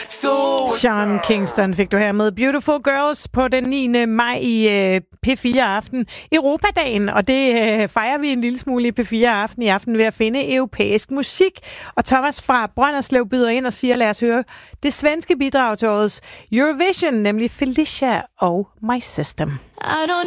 Sean Kingston fik du her med Beautiful Girls på den 9. maj i P4 Aften. Europadagen, og det fejrer vi en lille smule i P4 Aften i aften ved at finde europæisk musik. Og Thomas fra Brønderslev byder ind og siger, lad os høre det svenske bidrag til årets Eurovision, nemlig Felicia og My System. I don't